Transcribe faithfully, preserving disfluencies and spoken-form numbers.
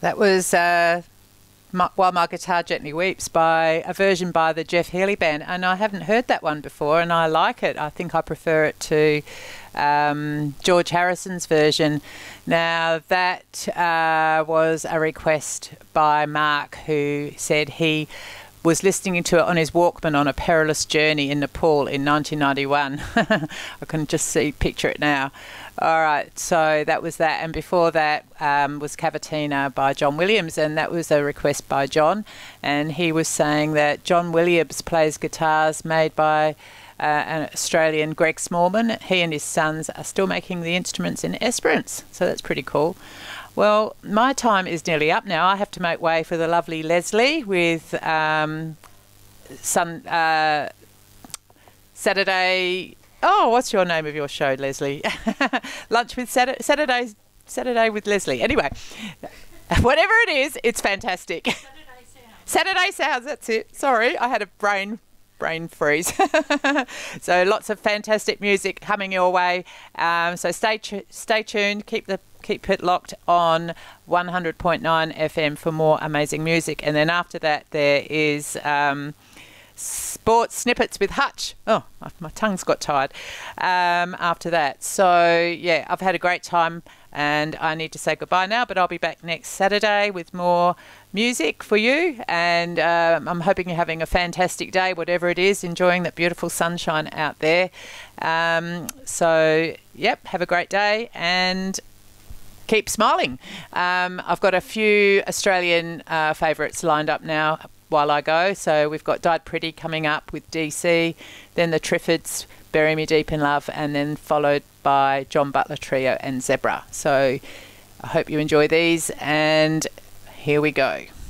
That was uh, My, While My Guitar Gently Weeps, by a version by the Jeff Healey Band, and I haven't heard that one before, and I like it. I think I prefer it to um, George Harrison's version. Now, that uh, was a request by Mark, who said he was listening to it on his Walkman on a perilous journey in Nepal in nineteen ninety-one. I can just see, picture it now. All right, so that was that. And before that um, was Cavatina by John Williams, and that was a request by John. And he was saying that John Williams plays guitars made by uh, an Australian, Greg Smallman. He and his sons are still making the instruments in Esperance, so that's pretty cool. Well, my time is nearly up now. I have to make way for the lovely Leslie with um, some uh, Saturday... Oh, what's your name of your show, Leslie? Lunch with Saturday, Saturday, Saturday with Leslie. Anyway, whatever it is, it's fantastic. Saturday Sounds. Saturday Sounds, that's it. Sorry, I had a brain brain freeze. So lots of fantastic music coming your way. Um, so stay tu- stay tuned. Keep the keep it locked on one hundred point nine F M for more amazing music. And then after that, there is... Um, Sports Snippets with Hutch. Oh, my tongue's got tired um, after that. So, yeah, I've had a great time and I need to say goodbye now, but I'll be back next Saturday with more music for you. And um, I'm hoping you're having a fantastic day, whatever it is, enjoying that beautiful sunshine out there. Um, so, yep, have a great day and keep smiling. Um, I've got a few Australian uh, favourites lined up now while I go. So we've got Died Pretty coming up with D C, then the Triffids, Bury Me Deep in Love, and then followed by John Butler Trio and Zebra. So I hope you enjoy these, and here we go.